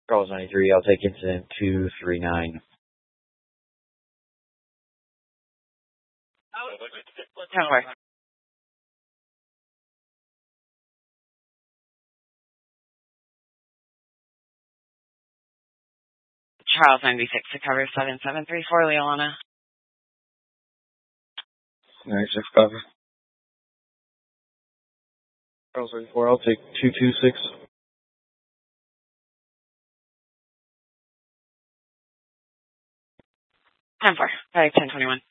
Charles 93, I'll take incident 239. 10-4. Charles 96 to cover 7734, Leolana. 96 cover. Charles 34, I'll take 226. 10-4. Sorry, 1021.